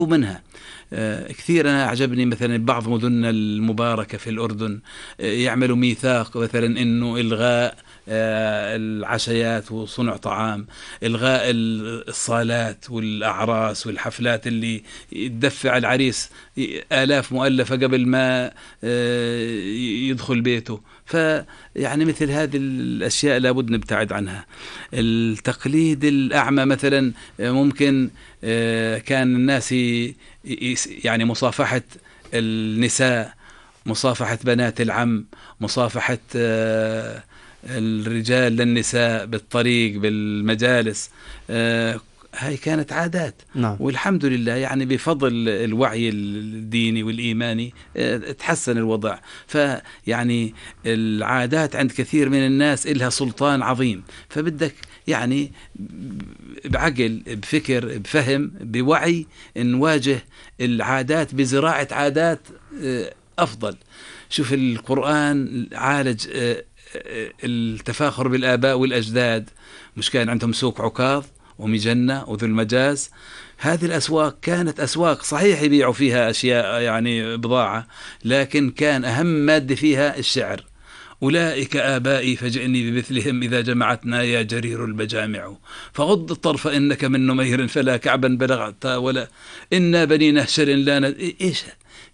منها. كثير أنا أعجبني مثلا بعض مدننا المباركة في الأردن يعملوا ميثاق مثلا إنه إلغاء العشيات وصنع طعام، إلغاء الصالات والأعراس والحفلات اللي تدفع العريس آلاف مؤلفة قبل ما يدخل بيته. فيعني مثل هذه الأشياء لابد نبتعد عنها. التقليد الأعمى مثلا ممكن كان الناس يعني مصافحة النساء، مصافحة بنات العم، مصافحة الرجال للنساء بالطريق بالمجالس، هاي كانت عادات. نعم. والحمد لله يعني بفضل الوعي الديني والإيماني تحسن الوضع. فيعني العادات عند كثير من الناس إلها سلطان عظيم، فبدك يعني بعقل بفكر بفهم بوعي نواجه العادات بزراعة عادات أفضل. شوف القرآن عالج التفاخر بالآباء والأجداد، مش كان عندهم سوق عكاظ ومجنة وذو المجاز؟ هذه الأسواق كانت أسواق صحيح يبيعوا فيها أشياء يعني بضاعة، لكن كان أهم مادة فيها الشعر. أولئك آبائي فجئني بمثلهم إذا جمعتنا يا جرير المجامع، فغض الطرف إنك من نمير فلا كعبا بلغت، ولا إنا بني نهشر لا إيش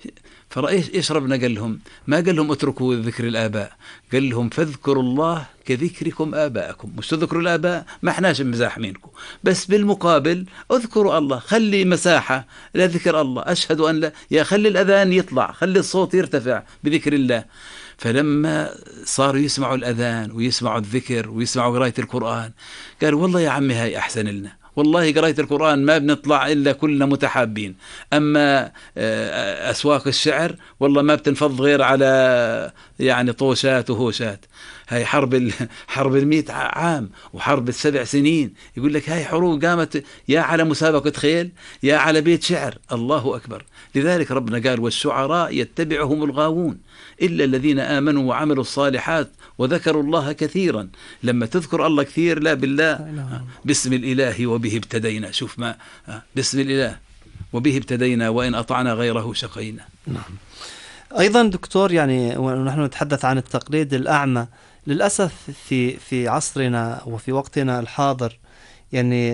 إيش ربنا قال لهم؟ ما قال لهم اتركوا ذكر الآباء، قال لهم فاذكروا الله كذكركم آباءكم. مش تذكروا الآباء، ما احناش مزاحمينكم، بس بالمقابل اذكروا الله، خلي مساحة لذكر الله. أشهد أن لا، يا خلي الأذان يطلع، خلي الصوت يرتفع بذكر الله. فلما صاروا يسمعوا الأذان ويسمعوا الذكر ويسمعوا قراءة القرآن، قالوا والله يا عمي هاي أحسن لنا، والله قراءة القرآن ما بنطلع إلا كلنا متحابين. أما أسواق الشعر والله ما بتنفض غير على يعني طوشات وهوشات. هاي حرب 100 عام وحرب 7 سنين، يقول لك هاي حروب قامت يا على مسابقة خيل يا على بيت شعر. الله أكبر. لذلك ربنا قال والشعراء يتبعهم الغاوون إلا الذين آمنوا وعملوا الصالحات وذكروا الله كثيرا. لما تذكر الله كثير، لا بالله بسم الإله وبه ابتدينا. شوف ما بسم الإله وبه ابتدينا وإن أطعنا غيره شقينا. نعم. أيضا دكتور، يعني ونحن نتحدث عن التقليد الأعمى، للأسف في عصرنا وفي وقتنا الحاضر يعني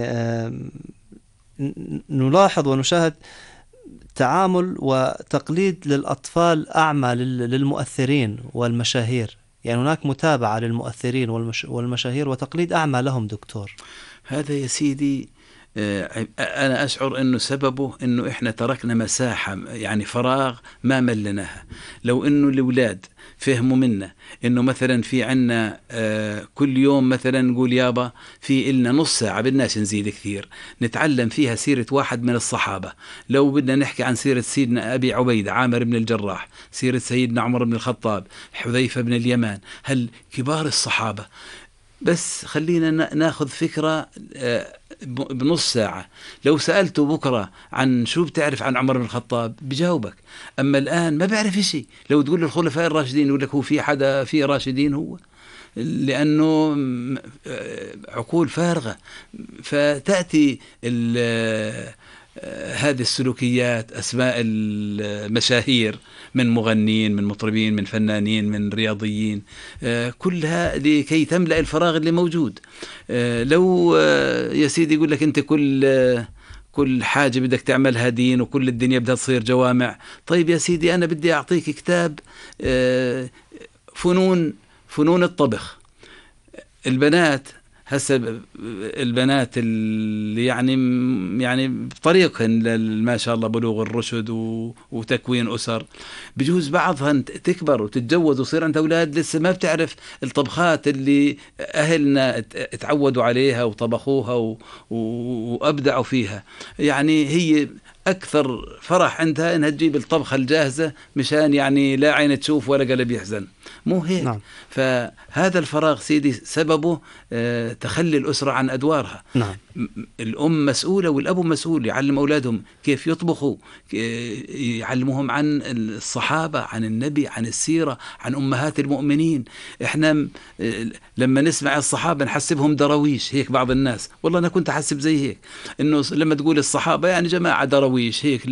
نلاحظ ونشاهد تعامل وتقليد للأطفال أعمى للمؤثرين والمشاهير. يعني هناك متابعة للمؤثرين والمشاهير وتقليد أعمى لهم دكتور. هذا يا سيدي أنا أشعر أنه سببه أنه إحنا تركنا مساحة يعني فراغ ما ملناها. لو أنه الأولاد فهموا منا أنه مثلا في عنا كل يوم مثلا نقول يابا في إلنا نص ساعة بدناش نزيد كثير نتعلم فيها سيرة واحد من الصحابة. لو بدنا نحكي عن سيرة سيدنا أبي عبيدة عامر بن الجراح، سيرة سيدنا عمر بن الخطاب، حذيفة بن اليمان، هل كبار الصحابة، بس خلينا ناخذ فكرة بنص ساعة. لو سألته بكرة عن شو بتعرف عن عمر بن الخطاب بجاوبك، أما الآن ما بيعرف شيء. لو تقول له الخلفاء الراشدين يقول لك هو في حدا في راشدين؟ هو لأنه عقول فارغة. فتأتي هذه السلوكيات، أسماء المشاهير من مغنين من مطربين من فنانين من رياضيين، كلها لكي تملأ الفراغ اللي موجود. لو يا سيدي يقول لك أنت كل حاجة بدك تعملها دين وكل الدنيا بدها تصير جوامع. طيب يا سيدي أنا بدي أعطيك كتاب فنون الطبخ. هسه البنات اللي يعني بطريقهن ما شاء الله بلوغ الرشد وتكوين أسر، بجوز بعضها تكبر وتتجوز وصير عندها أولاد لسه ما بتعرف الطبخات اللي أهلنا تعودوا عليها وطبخوها وأبدعوا فيها. يعني هي أكثر فرح عندها إنها تجيب الطبخة الجاهزة مشان يعني لا عين تشوف ولا قلب يحزن، مو هيك؟ نعم. فهذا الفراغ سيدي سببه تخلي الأسرة عن أدوارها. نعم. الأم مسؤولة والأب مسؤول، يعلم أولادهم كيف يطبخوا، يعلموهم عن الصحابة، عن النبي، عن السيرة، عن أمهات المؤمنين. إحنا لما نسمع الصحابة نحسبهم درويش هيك، بعض الناس والله أنا كنت أحسب زي هيك، إنه لما تقول الصحابة يعني جماعة درويش هيك.